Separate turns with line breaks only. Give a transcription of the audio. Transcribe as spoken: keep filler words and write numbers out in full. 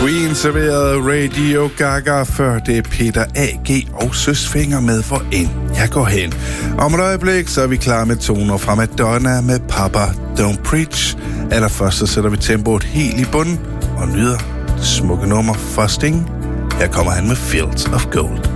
Queen serverede Radio Gaga, før det er Peter A G og Søsfinger med Hvor end jeg går hen. Om et øjeblik, så er vi klar med toner fra Madonna med Papa Don't Preach. Allerførst så sætter vi tempoet helt i bunden og nyder det smukke nummer fra Sting. Her kommer han med Fields of Gold.